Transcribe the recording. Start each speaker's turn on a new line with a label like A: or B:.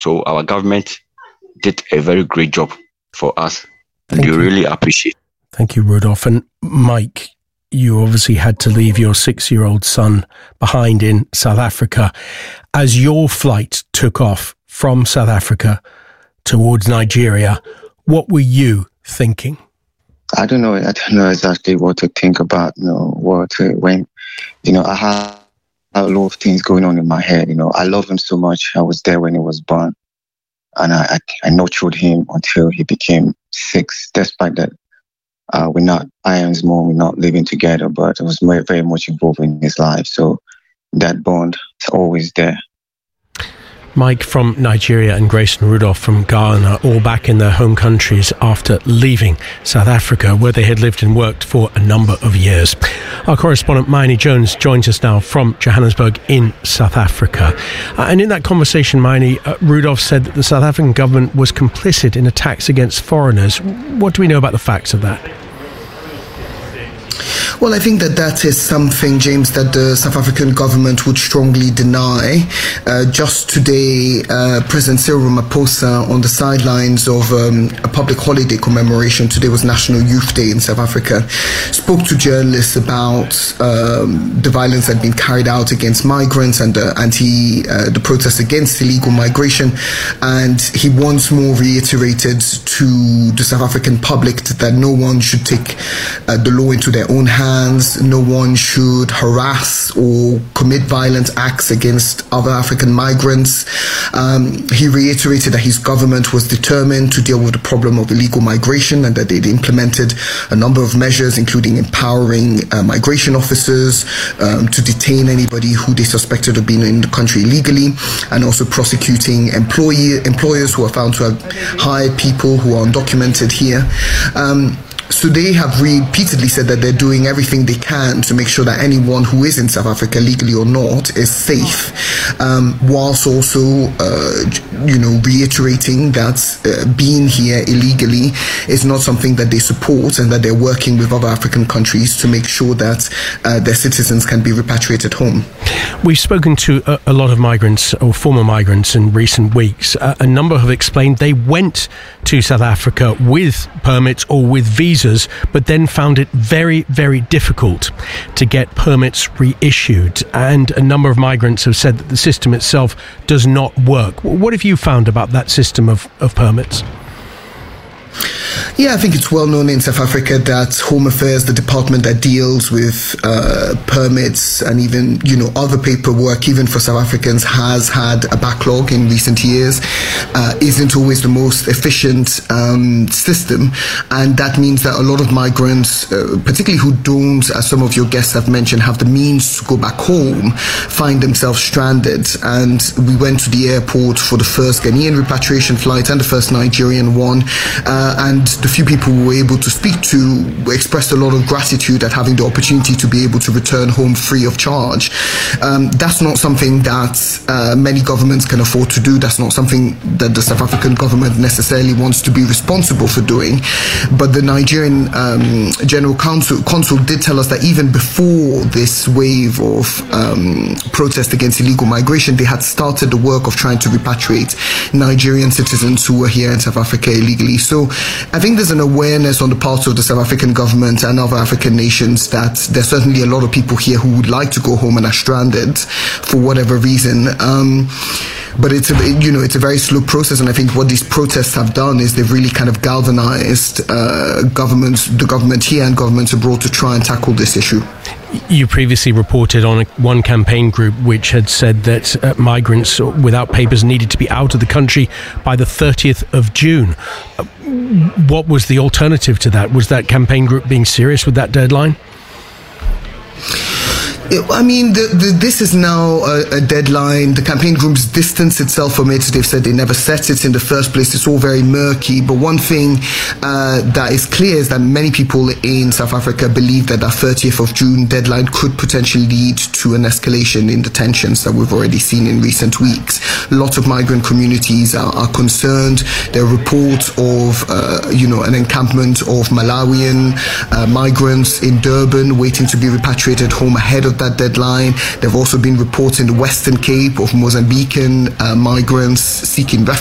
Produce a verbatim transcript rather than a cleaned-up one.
A: So our government did a very great job for us.
B: Thank
A: and we
B: you.
A: really appreciate.
B: Thank you, Rudolph. And Mike, you obviously had to leave your six-year-old son behind in South Africa. As your flight took off from South Africa towards Nigeria, what were you thinking?
C: I don't know. I don't know exactly what to think about. You know, what to, when, you know, I had a lot of things going on in my head. You know, I love him so much. I was there when he was born, and I, I, I nurtured him until he became six. Despite that, uh, we're not, I and his mom, we're not living together, but I was very, very much involved in his life. So that bond is always there.
B: Mike from Nigeria and Grace and Rudolph from Ghana, all back in their home countries after leaving South Africa, where they had lived and worked for a number of years. Our correspondent Mayeni Jones joins us now from Johannesburg in South Africa. Uh, and in that conversation, Mayeni, uh, Rudolph said that the South African government was complicit in attacks against foreigners. What do we know about the facts of that?
D: Well, I think that that is something, James, that the South African government would strongly deny. Uh, just today, uh, President Cyril Ramaphosa, on the sidelines of um, a public holiday commemoration, today was National Youth Day in South Africa, spoke to journalists about um, the violence that had been carried out against migrants and the anti, uh, the protests against illegal migration. And he once more reiterated to the South African public that no one should take uh, the law into their own hands. No one should harass or commit violent acts against other African migrants. Um, he reiterated that his government was determined to deal with the problem of illegal migration and that they'd implemented a number of measures, including empowering uh, migration officers um, to detain anybody who they suspected of being in the country illegally, and also prosecuting employee, employers who are found to have hired people who are undocumented here. Um, So they have repeatedly said that they're doing everything they can to make sure that anyone who is in South Africa, legally or not, is safe, um, whilst also, uh, you know, reiterating that uh, being here illegally is not something that they support, and that they're working with other African countries to make sure that uh, their citizens can be repatriated home.
B: We've spoken to a, a lot of migrants or former migrants in recent weeks. Uh, a number have explained they went to South Africa with permits or with visas, but then found it very, very difficult to get permits reissued. And a number of migrants have said that the system itself does not work. What have you found about that system of, of permits?
D: Yeah, I think it's well known in South Africa that Home Affairs, the department that deals with uh, permits and even, you know, other paperwork, even for South Africans, has had a backlog in recent years, uh, isn't always the most efficient um, system. And that means that a lot of migrants, uh, particularly who don't, as some of your guests have mentioned, have the means to go back home, find themselves stranded. And we went to the airport for the first Ghanaian repatriation flight and the first Nigerian one. Uh, and the few people we were able to speak to expressed a lot of gratitude at having the opportunity to be able to return home free of charge. Um, that's not something that uh, many governments can afford to do. That's not something that the South African government necessarily wants to be responsible for doing. But the Nigerian um, General Counsel, Consul did tell us that even before this wave of um, protest against illegal migration, they had started the work of trying to repatriate Nigerian citizens who were here in South Africa illegally. So I think there's an awareness on the part of the South African government and other African nations that there's certainly a lot of people here who would like to go home and are stranded for whatever reason. Um, But it's a, you know, it's a very slow process, and I think what these protests have done is they've really kind of galvanized uh, governments, the government here and governments abroad, to try and tackle this issue.
B: You previously reported on a, one campaign group which had said that uh, migrants without papers needed to be out of the country by the thirtieth of June. Uh, what was the alternative to that? Was that campaign group being serious with that deadline?
D: I mean, the, the, this is now a, a deadline. The campaign group's distance itself from it. They've said they never set it in the first place. It's all very murky. But one thing uh, that is clear is that many people in South Africa believe that that thirtieth of June deadline could potentially lead to an escalation in the tensions that we've already seen in recent weeks. Lots of migrant communities are, are concerned. There are reports of, uh, you know, an encampment of Malawian uh, migrants in Durban waiting to be repatriated home ahead of that deadline. There have also been reports in the Western Cape of Mozambican uh, migrants seeking refuge